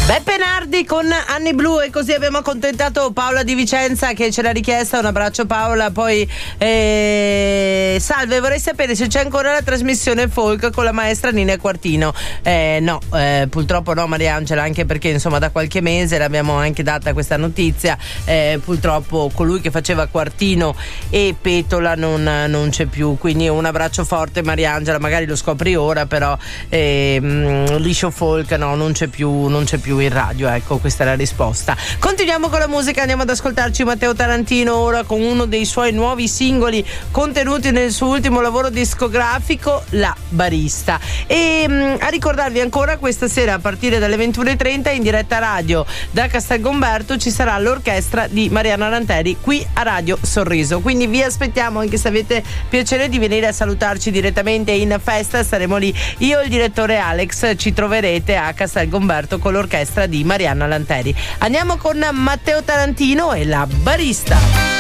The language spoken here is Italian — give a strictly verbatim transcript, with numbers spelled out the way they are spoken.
Beppe Nardi con Anni Blu, e così abbiamo accontentato Paola di Vicenza che ce l'ha richiesta. Un abbraccio Paola. Poi eh, salve, vorrei sapere se c'è ancora la trasmissione folk con la maestra Nina Quartino. Eh, no, eh, purtroppo no Mariangela, anche perché insomma da qualche mese l'abbiamo anche data questa notizia. Eh, purtroppo colui che faceva Quartino e Petola non, non c'è più, quindi un abbraccio forte Mariangela, magari lo scopri ora, però eh, liscio folk no, non c'è più, non c'è più in radio, ecco, questa è la risposta. Continuiamo con la musica, andiamo ad ascoltarci Matteo Tarantino ora con uno dei suoi nuovi singoli contenuti nel suo ultimo lavoro discografico, La Barista. E mh, a ricordarvi ancora, questa sera a partire dalle ventuno e trenta in diretta radio da Castelgomberto ci sarà l'orchestra di Mariana Lanteri qui a Radio Sorriso, quindi vi aspettiamo, anche se avete piacere di venire a salutarci direttamente in festa, saremo lì io e il direttore Alex, ci troverete a Castelgomberto con l'orchestra di Mariana Lanteri. Andiamo con Matteo Tarantino e La Barista.